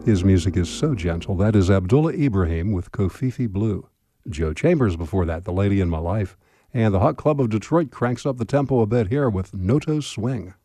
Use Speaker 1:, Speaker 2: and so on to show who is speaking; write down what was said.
Speaker 1: His music is so gentle. That is Abdullah Ibrahim with Kofifi Blue. Joe Chambers before that, The Lady in My Life. And the Hot Club of Detroit cranks up the tempo a bit here with Noto Swing.